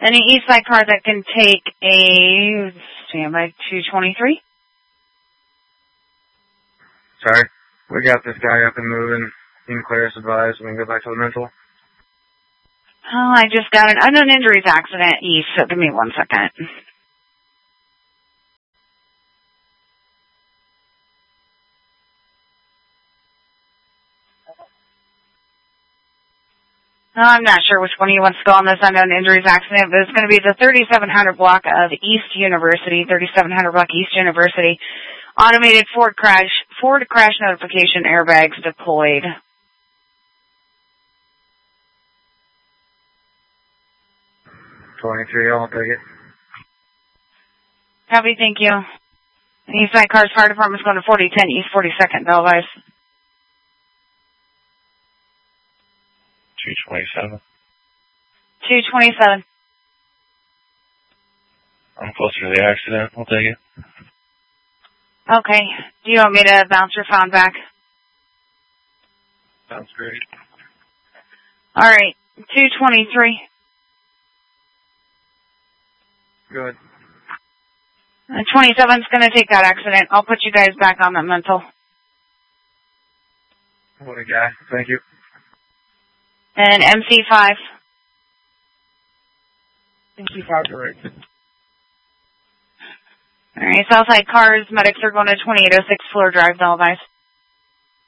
Any east side car that can take a standby 223? Sorry. We got this guy up and moving. You can clear us advised. We can go back to the mental. Oh, I just got an unknown injuries accident east, so give me 1 second. I'm not sure which one of you wants to go on this unknown injuries accident, but it's going to be the 3700 block of East University, 3700 block East University. Automated Ford crash notification airbags deployed. I'll take it. Copy, thank you. East Side Cars Fire Department's going to 4010 East 42nd, Belvice. 227. 227. I'm closer to the accident. I'll take it. Okay. Do you want me to bounce your phone back? Sounds great. All right. 223. Good. 27's going to take that accident. I'll put you guys back on the mental. What a guy. Thank you. And MC5. MC5 direct. All right. Southside Cars, medics are going to 2806 Floor Drive, Belvice.